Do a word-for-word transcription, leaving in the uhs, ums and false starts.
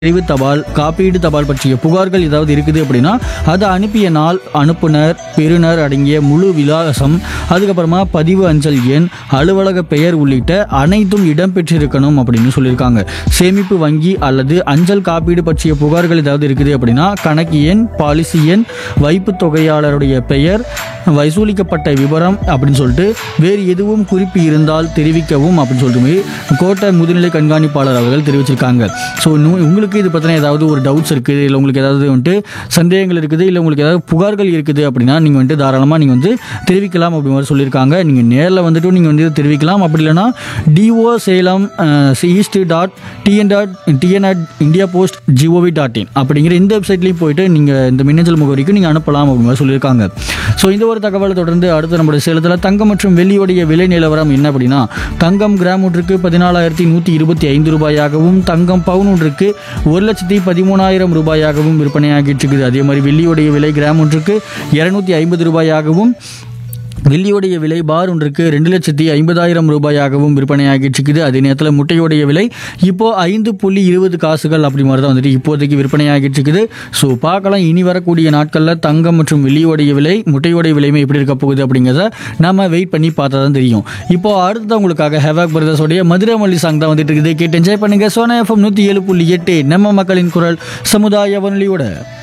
தெரிவு தபால் காப்பீடு தபால் பற்றிய புகார்கள் ஏதாவது இருக்குது அப்படின்னா அதை அனுப்பிய நாள், அனுப்புனர், பெறுநர் அடங்கிய முழு விலாசம், அதுக்கப்புறமா பதிவு அஞ்சல் எண், அலுவலக பெயர் உள்ளிட்ட அனைத்தும் இடம்பெற்றிருக்கணும் அப்படின்னு சொல்லியிருக்காங்க. சேமிப்பு வங்கி அல்லது அஞ்சல் காப்பீடு பற்றிய புகார்கள் ஏதாவது இருக்குது அப்படின்னா கணக்கு எண், பாலிசி எண், வைப்பு தொகையாளருடைய பெயர், வசூலிக்கப்பட்ட விவரம் அப்படின்னு சொல்லிட்டு வேறு எதுவும் குறிப்பு இருந்தால் தெரிவிக்கவும் அப்படின்னு சொல்லிட்டு கோட்டை முதுநிலை கண்காணிப்பாளர் அவர்கள் தெரிவிச்சிருக்காங்க. ஸோ உங்களுக்கு இது பற்றின ஏதாவது ஒரு டவுட்ஸ் இருக்குது, இல்லை உங்களுக்கு ஏதாவது வந்துட்டு சந்தேகங்கள் இருக்குது, இல்லை உங்களுக்கு ஏதாவது புகார்கள் இருக்குது அப்படின்னா நீங்கள் வந்துட்டு தாராளமாக நீங்கள் வந்து தெரிவிக்கலாம் அப்படி மாதிரி சொல்லியிருக்காங்க. நீங்கள் நேரில் வந்துட்டு நீங்கள் வந்து தெரிவிக்கலாம். அப்படி இல்லைனா DO Salem east dot TN dot TN at India post gov dot in அப்படிங்கிற இந்த வெப்சைட்லேயும் போயிட்டு நீங்கள் இந்த மின்னஞ்சல் முகவரிக்கு நீங்கள் அனுப்பலாம் அப்படி மாதிரி சொல்லியிருக்காங்க. ஸோ இந்த ஒரு தகவலை தொடர்ந்து அடுத்து நம்முடைய சேலத்தில் தங்கம் மற்றும் வெள்ளியோடைய விலை நிலவரம் என்ன அப்படின்னா தங்கம் கிராம் ஒன்றுக்கு பதினாலாயிரத்தி நூற்றி இருபத்தி ஐந்து ரூபாயாகவும், தங்கம் பவுன் ஒன்றுக்கு ஒரு லட்சத்தி பதிமூணாயிரம் ரூபாயாகவும் விற்பனையாகிட்டு இருக்குது. அதே மாதிரி வெள்ளியோடைய விலை கிராம் ஒன்றுக்கு இருநூத்தி ஐம்பது ரூபாயாகவும், வெள்ளியோடைய விலை பார் ஒன்றுக்கு ரெண்டு லட்சத்தி ஐம்பதாயிரம் ரூபாயாகவும் விற்பனையாகிட்டு இருக்குது. அதே நேரத்தில் முட்டையோடைய விலை இப்போது ஐந்து புள்ளி இருபது காசுகள் அப்படி மாதிரி தான் வந்துட்டு இப்போதைக்கு விற்பனையாகிட்டு இருக்குது. ஸோ பார்க்கலாம் இனி வரக்கூடிய நாட்களில் தங்கம் மற்றும் வெள்ளியோடைய விலை, முட்டையோடைய விலையுமே எப்படி இருக்க போகுது அப்படிங்கிறத நம்ம வெயிட் பண்ணி பார்த்தா தான் தெரியும். இப்போ அடுத்தது உங்களுக்காக ஹேவாக் பிரதர்ஸோடைய மதுரை மல்லி சாங் தான் வந்துட்டு இருக்குது. கேட்டு என்ஜாய் பண்ணுங்க. சோனா எஃப்எம் நூற்றி ஏழு புள்ளி எட்டு நம்ம மக்களின் குரல் சமுதாய வானொலியோட